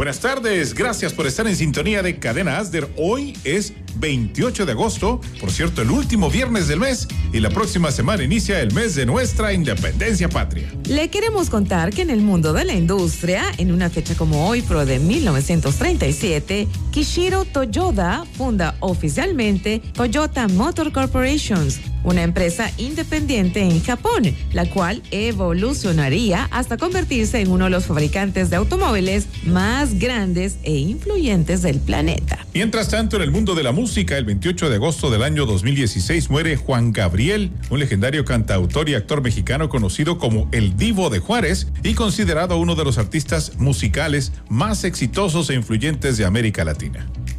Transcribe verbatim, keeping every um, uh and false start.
Buenas tardes, gracias por estar en sintonía de Cadena Asder. Hoy es veintiocho de agosto, por cierto, el último viernes del mes, y la próxima semana inicia el mes de nuestra independencia patria. Le queremos contar que en el mundo de la industria, en una fecha como hoy, pero de mil novecientos treinta y siete, Kishiro Toyoda funda oficialmente Toyota Motor Corporations, una empresa independiente en Japón, la cual evolucionaría hasta convertirse en uno de los fabricantes de automóviles más grandes e influyentes del planeta. Mientras tanto, en el mundo de la música, el veintiocho de agosto del año dos mil dieciséis muere Juan Gabriel, un legendario cantautor y actor mexicano conocido como el Divo de Juárez y considerado uno de los artistas musicales más exitosos e influyentes de América Latina.